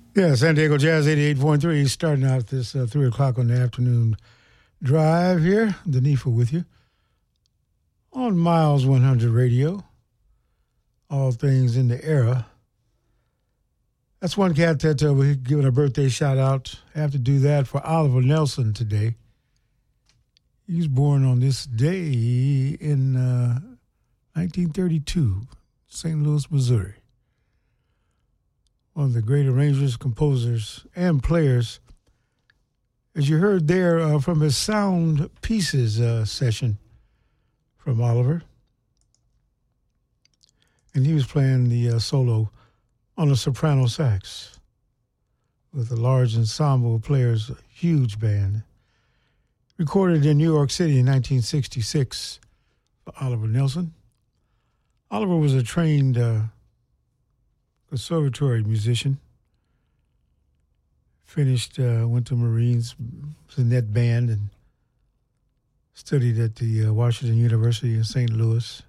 Yeah, San Diego Jazz 88.3 starting out this 3 o'clock on the afternoon drive here. Danifa with you on Miles 100 Radio. All things in the era. That's one cat that we're giving a birthday shout out. I have to do that for Oliver Nelson today. He was born on this day in 1932, St. Louis, Missouri. One of the great arrangers, composers, and players. As you heard there from his Sound Pieces session from Oliver. And he was playing the solo on a soprano sax with a large ensemble of players, a huge band. Recorded in New York City in 1966 for Oliver Nelson. Oliver was a trained conservatory musician. Finished, went to Marines, was in that band, and studied at the Washington University in St. Louis.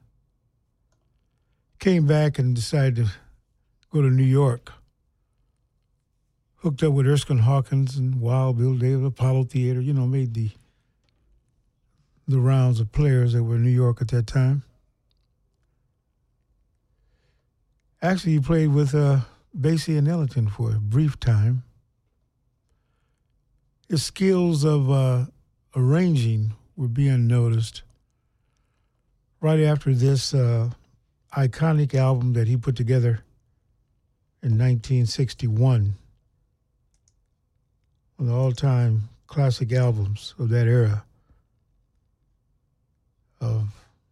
Came back and decided to go to New York. Hooked up with Erskine Hawkins and Wild Bill Davis, Apollo Theater, made the rounds of players that were in New York at that time. Actually, he played with Basie and Ellington for a brief time. His skills of arranging were being noticed right after this iconic album that he put together in 1961. One of the all-time classic albums of that era of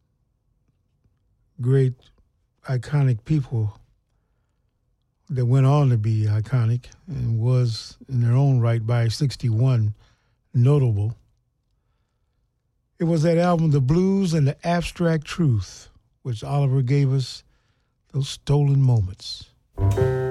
great iconic people that went on to be iconic and was in their own right by 61 notable. It was that album, The Blues and the Abstract Truth, which Oliver gave us those stolen moments.